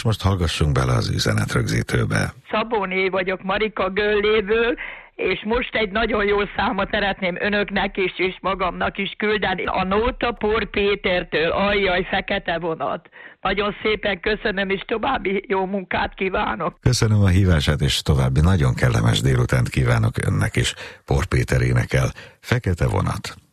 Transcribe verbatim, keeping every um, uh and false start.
most hallgassunk bele az üzenetrögzítőbe. Szabóné vagyok Marika Gölléből, és most egy nagyon jó számot szeretném önöknek is, és magamnak is küldeni. A Nóta Pór Pétertől, ajjaj, fekete vonat. Nagyon szépen köszönöm, és további jó munkát kívánok. Köszönöm a hívását, és további nagyon kellemes délutánt kívánok önnek is. Pór Péter énekel, Fekete vonat.